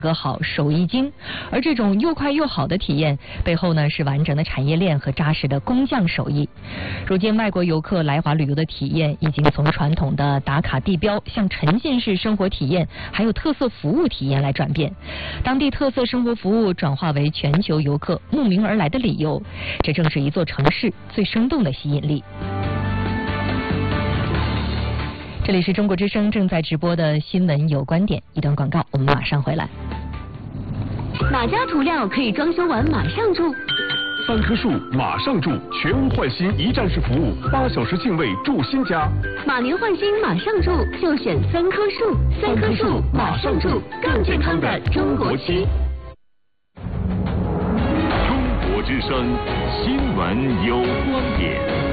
个好手艺精，而这种又快又好的体验背后呢是完整的产业链和扎实的工匠手艺。如今外国游客来华旅游的体验已经从传统的打卡地标向沉浸式生活体验还有特色服务体验来转变，当地特色生活服务转化为全球游客慕名而来的理由，这正是一座城市最生动的吸引力。这里是中国之声正在直播的新闻有观点，一段广告，我们马上回来。 哪家涂料可以装修完马上住 ？3棵树马上住，全屋换新一站式服务，8小时净位住新家。 马年换新马上住，就选3棵树，3棵树马上住，更健康的中国漆。 中国之声新闻有观点。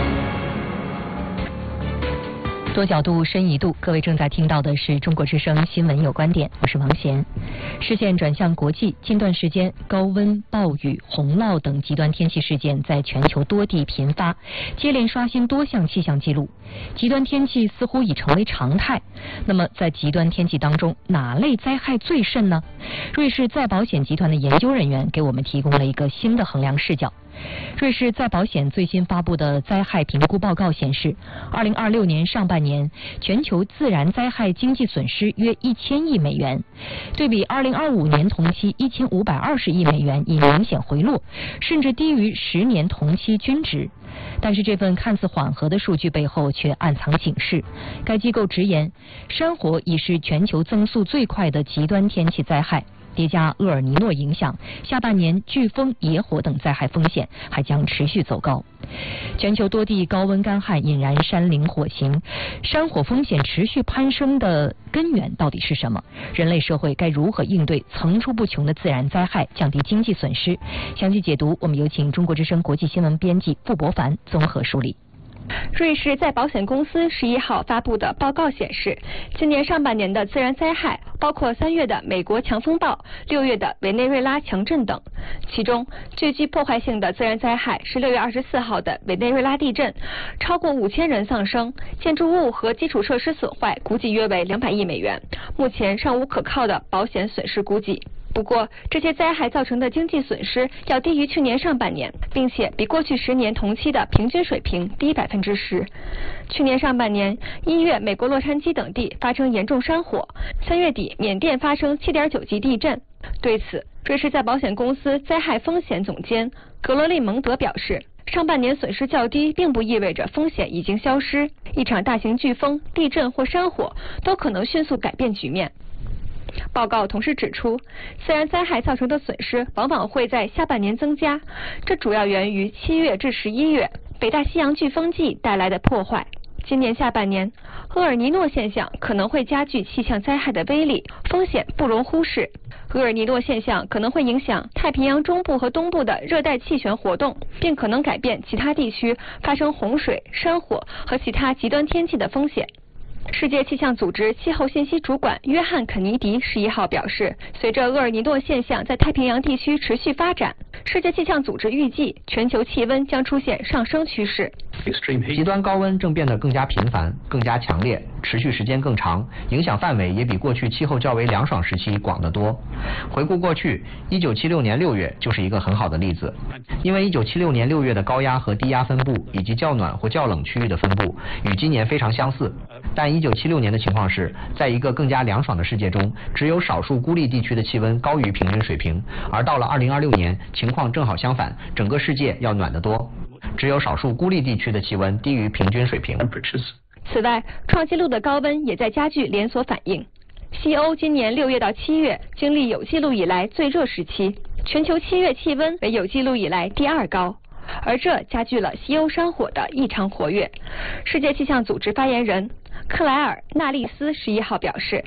多角度深一度，各位正在听到的是中国之声新闻有观点，我是王贤。视线转向国际，近段时间高温、暴雨、洪涝等极端天气事件在全球多地频发，接连刷新多项气象记录。极端天气似乎已成为常态。那么在极端天气当中，哪类灾害最甚呢？瑞士再保险集团的研究人员给我们提供了一个新的衡量视角。瑞士再保险最新发布的灾害评估报告显示，2026年上半年全球自然灾害经济损失约1000亿美元，对比2025年同期1520亿美元已明显回落，甚至低于10年同期均值。但是这份看似缓和的数据背后却暗藏警示。该机构直言，山火已是全球增速最快的极端天气灾害，叠加厄尔尼诺影响，下半年飓风、野火等灾害风险还将持续走高。全球多地高温干旱引燃山林火情，山火风险持续攀升的根源到底是什么？人类社会该如何应对层出不穷的自然灾害，降低经济损失？详细解读，我们有请中国之声国际新闻编辑傅博凡综合梳理。 瑞士再保险公司11号发布的报告显示，今年上半年的自然灾害包括3月的美国强风暴、6月的委内瑞拉强震等。其中最具破坏性的自然灾害是6月24号的委内瑞拉地震，超过5000人丧生，建筑物和基础设施损坏估计约为200亿美元，目前尚无可靠的保险损失估计。不过，这些灾害造成的经济损失要低于去年上半年，并且比过去10年同期的平均水平低10%。去年上半年，1月美国洛杉矶等地发生严重山火，3月底缅甸发生7.9级地震。对此，瑞士再保险公司灾害风险总监格罗利蒙德表示，上半年损失较低并不意味着风险已经消失，一场大型飓风、地震或山火都可能迅速改变局面。报告同时指出，自然灾害造成的损失往往会在下半年增加，这主要源于7月至11月北大西洋飓风季带来的破坏。今年下半年，厄尔尼诺现象可能会加剧气象灾害的威力，风险不容忽视。厄尔尼诺现象可能会影响太平洋中部和东部的热带气旋活动，并可能改变其他地区发生洪水、山火和其他极端天气的风险。世界气象组织气候信息主管约翰·肯尼迪11号表示，随着厄尔尼诺现象在太平洋地区持续发展，世界气象组织预计全球气温将出现上升趋势。 极端高温正变得更加频繁、更加强烈，持续时间更长，影响范围也比过去气候较为凉爽时期广得多。回顾过去，1976年6月就是一个很好的例子，因为1976年6月的高压和低压分布以及较暖或较冷区域的分布与今年非常相似，但1976年的情况是，在一个更加凉爽的世界中，只有少数孤立地区的气温高于平均水平，而到了2026年，情况正好相反，整个世界要暖得多，只有少数孤立地区的气温低于平均水平。 此外，创纪录的高温也在加剧连锁反应。西欧今年6月到7月经历有记录以来最热时期，全球7月气温为有记录以来第2高，而这加剧了西欧山火的异常活跃。世界气象组织发言人克莱尔·纳利斯11号表示，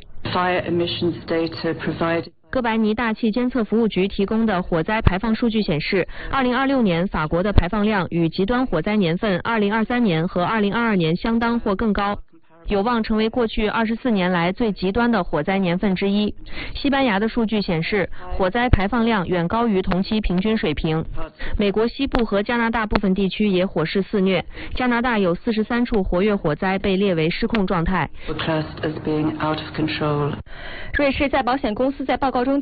哥白尼大气监测服务局提供的火灾排放数据显示，2026年法国的排放量与极端火灾年份2023年和2022年相当或更高，有望成为过去24年来最极端的火灾年份之一。西班牙的数据显示，火灾排放量远高于同期平均水平。美国西部和加拿大部分地区也火势肆虐，加拿大有43处活跃火灾被列为失控状态。瑞士再保险公司在报告中